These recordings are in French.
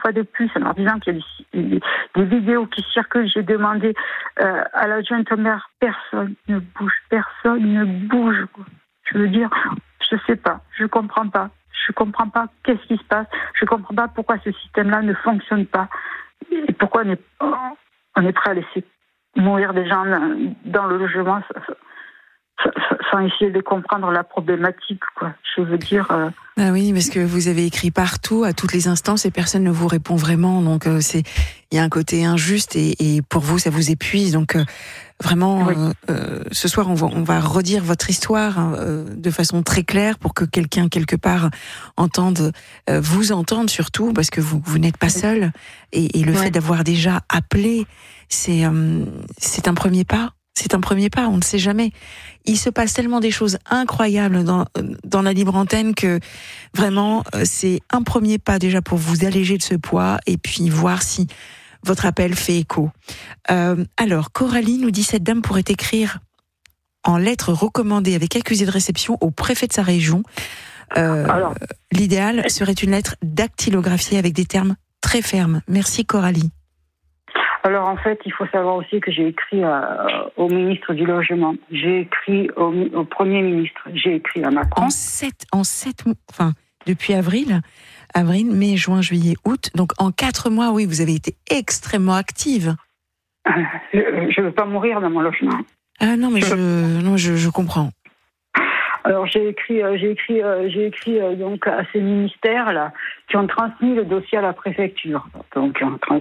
fois de plus, en leur disant qu'il y a des vidéos qui circulent. J'ai demandé à l'adjointe au maire, personne ne bouge, quoi. Je veux dire, je sais pas, je comprends pas qu'est-ce qui se passe, je comprends pas pourquoi ce système-là ne fonctionne pas et pourquoi on est prêt à laisser mourir des gens dans le logement sans essayer de comprendre la problématique, quoi. Je veux dire. Ah oui, parce que vous avez écrit partout, à toutes les instances, et personne ne vous répond vraiment. Donc il y a un côté injuste et pour vous, ça vous épuise. Donc vraiment, oui. Ce soir, on va redire votre histoire de façon très claire pour que quelqu'un quelque part vous entende surtout, parce que vous n'êtes pas seul. Et le fait d'avoir déjà appelé, c'est un premier pas. C'est un premier pas, on ne sait jamais. Il se passe tellement des choses incroyables dans la libre antenne que vraiment, c'est un premier pas déjà pour vous alléger de ce poids et puis voir si votre appel fait écho. Alors, Coralie nous dit, cette dame pourrait écrire en lettres recommandées avec accusé de réception au préfet de sa région. L'idéal serait une lettre dactylographiée avec des termes très fermes. Merci Coralie. Alors en fait, il faut savoir aussi que j'ai écrit au ministre du Logement, j'ai écrit au Premier ministre, j'ai écrit à Macron. Depuis avril, mai, juin, juillet, août, donc en 4 mois, oui, vous avez été extrêmement active. Je veux pas mourir dans mon logement. Ah non, mais je comprends. Alors j'ai écrit donc à ces ministères là qui ont transmis le dossier à la préfecture. Donc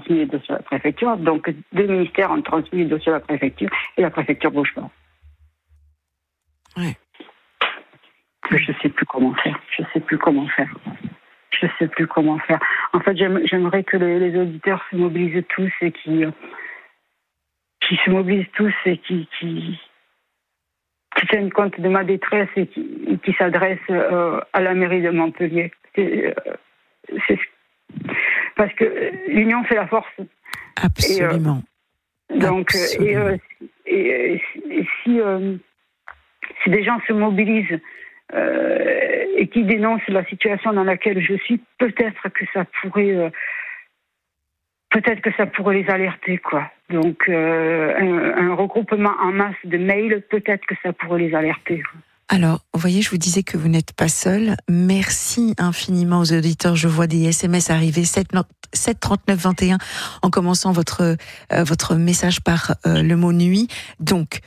2 ministères ont transmis le dossier à la préfecture et la préfecture bouge pas. Ouais. Je sais plus comment faire. En fait, j'aimerais que les auditeurs se mobilisent tous et qui se mobilisent tous et qui tiennent compte de ma détresse et qui s'adressent à la mairie de Montpellier. Parce que l'union fait la force. Absolument. Et si des gens se mobilisent et qui dénoncent la situation dans laquelle je suis, peut-être que ça pourrait les alerter, quoi. Donc, un regroupement en masse de mails, peut-être que ça pourrait les alerter. Alors, vous voyez, je vous disais que vous n'êtes pas seul. Merci infiniment aux auditeurs. Je vois des SMS arriver, 7 39 21, en commençant votre message par le mot nuit. Donc,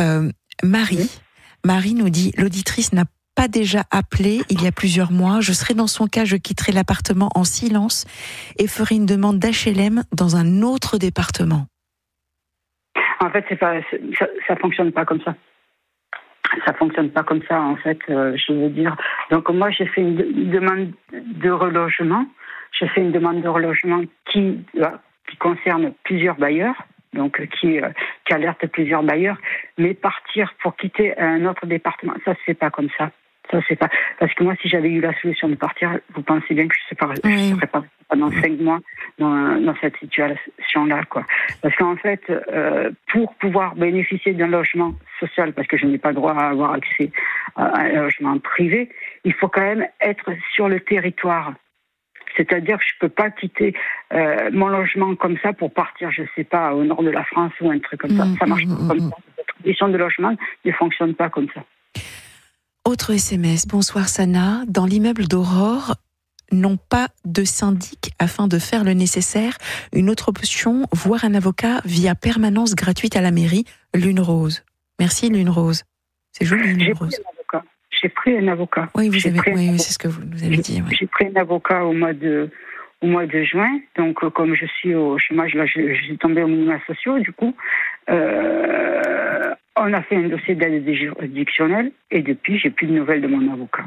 Marie nous dit, l'auditrice n'a pas déjà appelé il y a plusieurs mois. Je serai dans son cas, je quitterai l'appartement en silence et ferai une demande d'HLM dans un autre département. En fait, ça fonctionne pas comme ça. Ça fonctionne pas comme ça, en fait, je veux dire. Donc moi, j'ai fait une demande de relogement. J'ai fait une demande de relogement qui concerne plusieurs bailleurs, donc qui alerte plusieurs bailleurs. Mais partir pour quitter un autre département, ça se fait pas comme ça. Ça c'est pas parce que moi, si j'avais eu la solution de partir, vous pensez bien que je serais pas pendant 5 mois dans cette situation-là, quoi. Parce qu'en fait, pour pouvoir bénéficier d'un logement social, parce que je n'ai pas le droit à avoir accès à un logement privé, il faut quand même être sur le territoire. C'est-à-dire que je peux pas quitter mon logement comme ça pour partir, je sais pas, au nord de la France ou un truc comme ça. Ça marche pas comme ça. La condition de logement ne fonctionne pas comme ça. Autre SMS. Bonsoir Sana. Dans l'immeuble d'Aurore, n'ont pas de syndic afin de faire le nécessaire. Une autre option, voir un avocat via permanence gratuite à la mairie. Lune Rose. Merci Lune Rose. C'est joli Lune Rose. J'ai pris un avocat. Oui, c'est ce que vous nous avez dit. Oui. J'ai pris un avocat au mois de juin. Donc, comme je suis au chômage, là, je suis tombée aux minima sociaux, du coup. On a fait un dossier d'aide juridictionnelle et depuis, j'ai plus de nouvelles de mon avocat.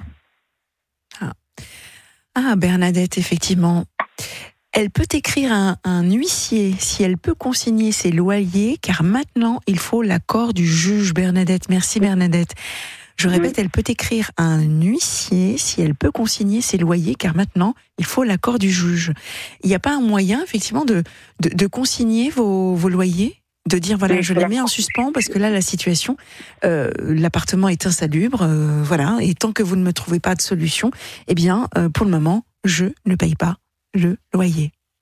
Ah, Bernadette, effectivement. Elle peut écrire un huissier si elle peut consigner ses loyers, car maintenant, il faut l'accord du juge, Bernadette. Merci, Bernadette. Je répète, elle peut écrire un huissier si elle peut consigner ses loyers, car maintenant, il faut l'accord du juge. Il n'y a pas un moyen, effectivement, de consigner vos loyers ? De dire, voilà, je les mets en suspens parce que là, la situation, l'appartement est insalubre, voilà, et tant que vous ne me trouvez pas de solution, eh bien, pour le moment, je ne paye pas le loyer.